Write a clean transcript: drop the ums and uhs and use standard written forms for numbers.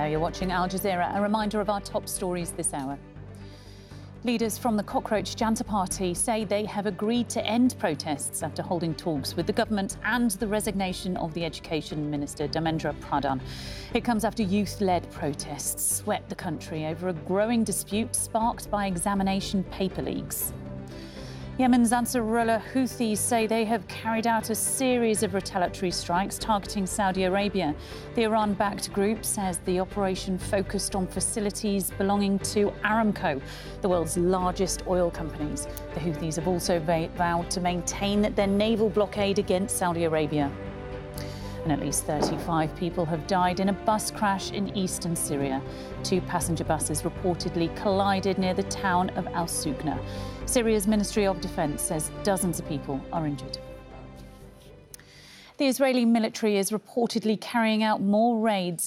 Hello, you're watching Al Jazeera. A reminder of our top stories this hour. Leaders from the Cockroach Janta Party say they have agreed to end protests after holding talks with the government and the resignation of the Education Minister, Dharmendra Pradhan. It comes after youth-led protests swept the country over a growing dispute sparked by examination paper leaks. Yemen's Ansarullah Houthis say they have carried out a series of retaliatory strikes targeting Saudi Arabia. The Iran-backed group says the operation focused on facilities belonging to Aramco, the world's largest oil companies. The Houthis have also vowed to maintain their naval blockade against Saudi Arabia. And at least 35 people have died in a bus crash in eastern Syria. 2 passenger buses reportedly collided near the town of Al-Suqna. Syria's Ministry of Defense says dozens of people are injured. The Israeli military is reportedly carrying out more raids